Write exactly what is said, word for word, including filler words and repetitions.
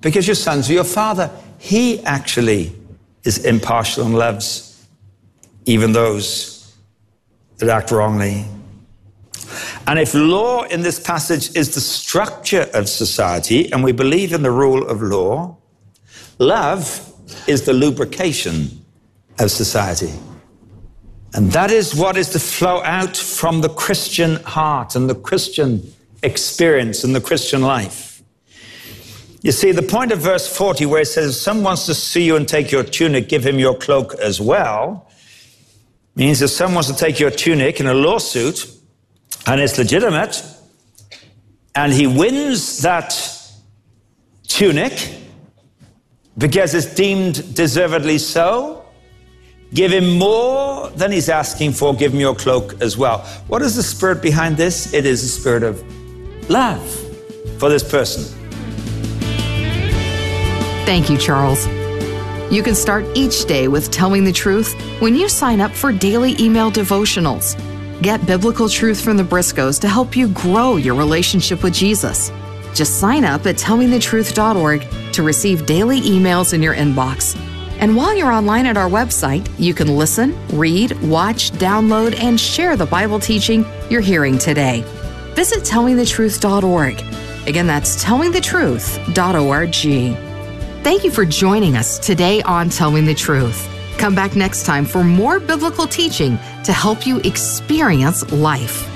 because your sons are your father. He actually is impartial and loves even those that act wrongly. And if law in this passage is the structure of society, and we believe in the rule of law, love is the lubrication of society. And that is what is to flow out from the Christian heart and the Christian experience and the Christian life. You see, the point of verse forty where it says, if someone wants to see you and take your tunic, give him your cloak as well, means if someone wants to take your tunic in a lawsuit, and it's legitimate, and he wins that tunic because it's deemed deservedly so, give him more than he's asking for, give him your cloak as well. What is the spirit behind this? It is the spirit of love for this person. Thank you, Charles. You can start each day with Telling the Truth when you sign up for daily email devotionals. Get biblical truth from the Briscoes to help you grow your relationship with Jesus. Just sign up at tell me the truth dot org to receive daily emails in your inbox. And while you're online at our website, you can listen, read, watch, download, and share the Bible teaching you're hearing today. Visit tell me the truth dot org. Again, that's tell me the truth dot org. Thank you for joining us today on Telling the Truth. Come back next time for more biblical teaching to help you experience life.